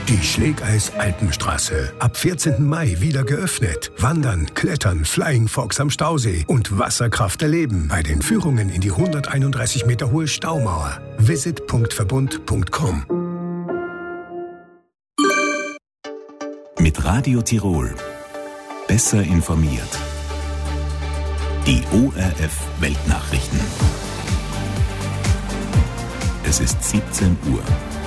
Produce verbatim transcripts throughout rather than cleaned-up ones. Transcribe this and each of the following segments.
Die Schlägeis-Alpenstraße. Ab vierzehnten Mai wieder geöffnet. Wandern, Klettern, Flying Fox am Stausee und Wasserkraft erleben bei den Führungen in die hunderteinunddreißig Meter hohe Staumauer. visit punkt verbund punkt com. Mit Radio Tirol. Besser informiert. Die O R F Weltnachrichten. Es ist siebzehn Uhr.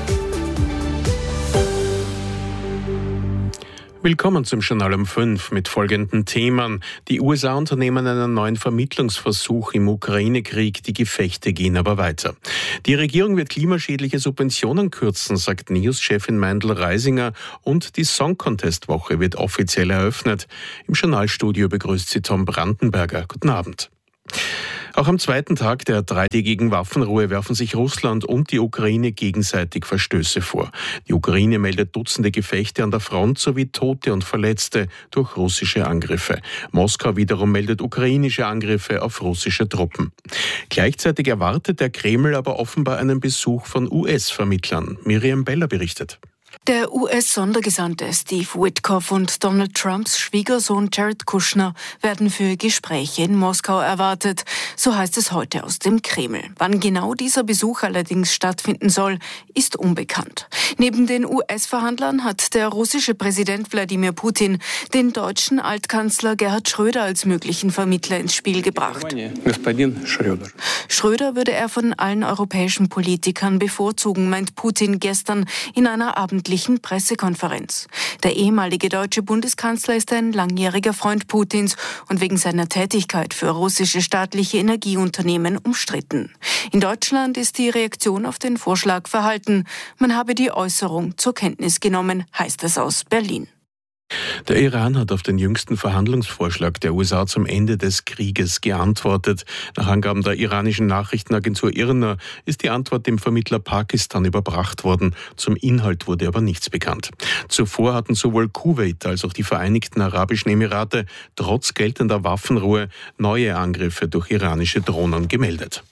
Willkommen zum Journal um fünf mit folgenden Themen. Die U S A unternehmen einen neuen Vermittlungsversuch im Ukraine-Krieg, die Gefechte gehen aber weiter. Die Regierung wird klimaschädliche Subventionen kürzen, sagt N E O S-Chefin Meindl-Reisinger, und die Song-Contest-Woche wird offiziell eröffnet. Im Journalstudio begrüßt sie Tom Brandenberger. Guten Abend. Auch am zweiten Tag der dreitägigen Waffenruhe werfen sich Russland und die Ukraine gegenseitig Verstöße vor. Die Ukraine meldet Dutzende Gefechte an der Front sowie Tote und Verletzte durch russische Angriffe. Moskau wiederum meldet ukrainische Angriffe auf russische Truppen. Gleichzeitig erwartet der Kreml aber offenbar einen Besuch von U S-Vermittlern. Miriam Beller berichtet. Der U S-Sondergesandte Steve Witkoff und Donald Trumps Schwiegersohn Jared Kushner werden für Gespräche in Moskau erwartet. So heißt es heute aus dem Kreml. Wann genau dieser Besuch allerdings stattfinden soll, ist unbekannt. Neben den U S-Verhandlern hat der russische Präsident Wladimir Putin den deutschen Altkanzler Gerhard Schröder als möglichen Vermittler ins Spiel gebracht. Schröder würde er von allen europäischen Politikern bevorzugen, meint Putin gestern in einer abendlichen Pressekonferenz. Der ehemalige deutsche Bundeskanzler ist ein langjähriger Freund Putins und wegen seiner Tätigkeit für russische staatliche Energieunternehmen umstritten. In Deutschland ist die Reaktion auf den Vorschlag verhalten. Man habe die Äußerung zur Kenntnis genommen, heißt es aus Berlin. Der Iran hat auf den jüngsten Verhandlungsvorschlag der U S A zum Ende des Krieges geantwortet. Nach Angaben der iranischen Nachrichtenagentur I R N A ist die Antwort dem Vermittler Pakistan überbracht worden. Zum Inhalt wurde aber nichts bekannt. Zuvor hatten sowohl Kuwait als auch die Vereinigten Arabischen Emirate trotz geltender Waffenruhe neue Angriffe durch iranische Drohnen gemeldet.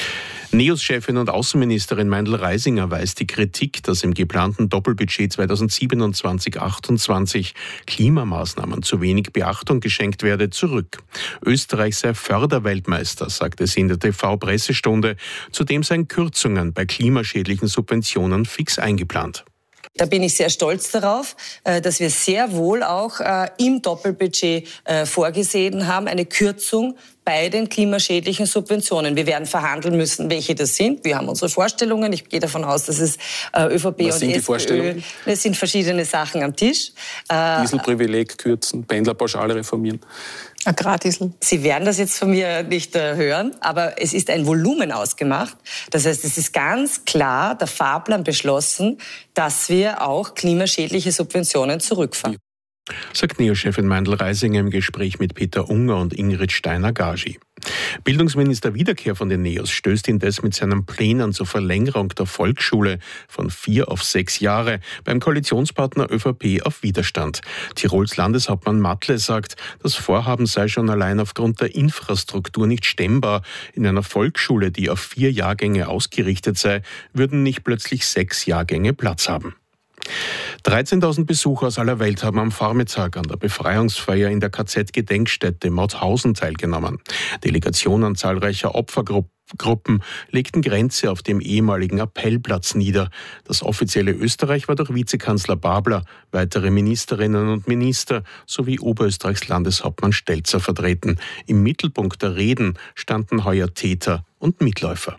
N E O S-Chefin und Außenministerin Meindl-Reisinger weist die Kritik, dass im geplanten Doppelbudget zweitausendsiebenundzwanzig achtundzwanzig Klimamaßnahmen zu wenig Beachtung geschenkt werde, zurück. Österreich sei Förderweltmeister, sagte sie in der T V-Pressestunde. Zudem seien Kürzungen bei klimaschädlichen Subventionen fix eingeplant. Da bin ich sehr stolz darauf, dass wir sehr wohl auch im Doppelbudget vorgesehen haben, eine Kürzung bei den klimaschädlichen Subventionen. Wir werden verhandeln müssen, welche das sind. Wir haben unsere Vorstellungen. Ich gehe davon aus, dass es ÖVP Was und sind die SPÖ, Vorstellungen? es sind verschiedene Sachen am Tisch. Dieselprivileg kürzen, Pendlerpauschale reformieren. Agrardiesel. Sie werden das jetzt von mir nicht äh, hören, aber es ist ein Volumen ausgemacht. Das heißt, es ist ganz klar der Fahrplan beschlossen, dass wir auch klimaschädliche Subventionen zurückfahren. Sagt N E O S-Chefin Meindl-Reisinger im Gespräch mit Peter Unger und Ingrid Steiner-Gagy. Bildungsminister Wiederkehr von den N E O S stößt indes mit seinen Plänen zur Verlängerung der Volksschule von vier auf sechs Jahre beim Koalitionspartner ÖVP auf Widerstand. Tirols Landeshauptmann Matle sagt, das Vorhaben sei schon allein aufgrund der Infrastruktur nicht stemmbar. In einer Volksschule, die auf vier Jahrgänge ausgerichtet sei, würden nicht plötzlich sechs Jahrgänge Platz haben. dreizehntausend Besucher aus aller Welt haben am Vormittag an der Befreiungsfeier in der K Z-Gedenkstätte Mauthausen teilgenommen. Delegationen zahlreicher Opfergruppen legten Grenze auf dem ehemaligen Appellplatz nieder. Das offizielle Österreich war durch Vizekanzler Babler, weitere Ministerinnen und Minister sowie Oberösterreichs Landeshauptmann Stelzer vertreten. Im Mittelpunkt der Reden standen heuer Täter und Mitläufer.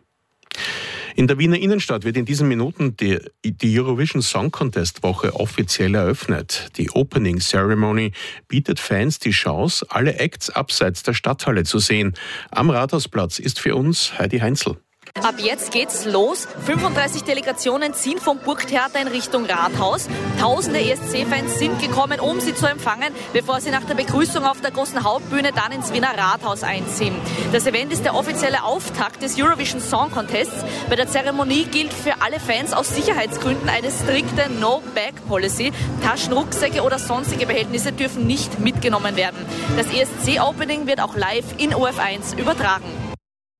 In der Wiener Innenstadt wird in diesen Minuten die, die Eurovision Song Contest Woche offiziell eröffnet. Die Opening Ceremony bietet Fans die Chance, alle Acts abseits der Stadthalle zu sehen. Am Rathausplatz ist für uns Heidi Heinzel. Ab jetzt geht's los. fünfunddreißig Delegationen ziehen vom Burgtheater in Richtung Rathaus. Tausende E S C-Fans sind gekommen, um sie zu empfangen, bevor sie nach der Begrüßung auf der großen Hauptbühne dann ins Wiener Rathaus einziehen. Das Event ist der offizielle Auftakt des Eurovision Song Contests. Bei der Zeremonie gilt für alle Fans aus Sicherheitsgründen eine strikte No-Bag-Policy. Taschen, Rucksäcke oder sonstige Behältnisse dürfen nicht mitgenommen werden. Das E S C-Opening wird auch live in O R F eins übertragen.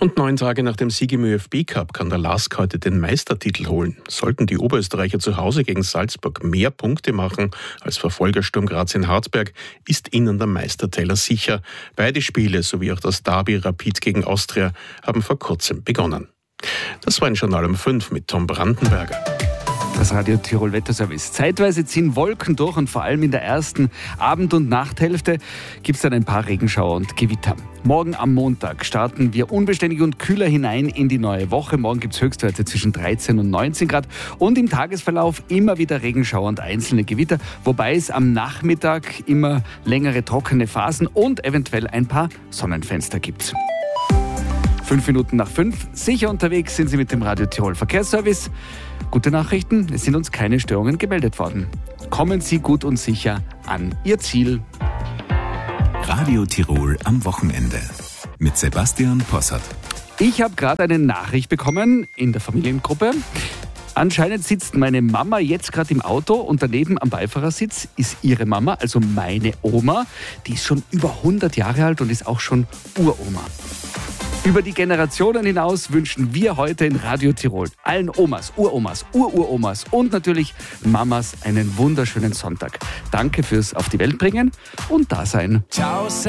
Und neun Tage nach dem Sieg im ÖFB-Cup kann der Lask heute den Meistertitel holen. Sollten die Oberösterreicher zu Hause gegen Salzburg mehr Punkte machen als Verfolger Sturm Graz in Harzberg, ist ihnen der Meisterteller sicher. Beide Spiele sowie auch das Derby Rapid gegen Austria haben vor kurzem begonnen. Das war ein Journal um fünf mit Tom Brandenberger. Das Radio Tirol Wetterservice. Zeitweise ziehen Wolken durch und vor allem in der ersten Abend- und Nachthälfte gibt es dann ein paar Regenschauer und Gewitter. Morgen am Montag starten wir unbeständig und kühler hinein in die neue Woche. Morgen gibt es Höchstwerte zwischen dreizehn und neunzehn Grad und im Tagesverlauf immer wieder Regenschauer und einzelne Gewitter, wobei es am Nachmittag immer längere trockene Phasen und eventuell ein paar Sonnenfenster gibt. Fünf Minuten nach fünf. Sicher unterwegs sind Sie mit dem Radio Tirol Verkehrsservice. Gute Nachrichten, es sind uns keine Störungen gemeldet worden. Kommen Sie gut und sicher an Ihr Ziel. Radio Tirol am Wochenende mit Sebastian Possart. Ich habe gerade eine Nachricht bekommen in der Familiengruppe. Anscheinend sitzt meine Mama jetzt gerade im Auto und daneben am Beifahrersitz ist ihre Mama, also meine Oma. Die ist schon über hundert Jahre alt und ist auch schon Uroma. Über die Generationen hinaus wünschen wir heute in Radio Tirol allen Omas, Uromas, Ururomas und natürlich Mamas einen wunderschönen Sonntag. Danke fürs Auf die Welt bringen und Dasein. Ciao.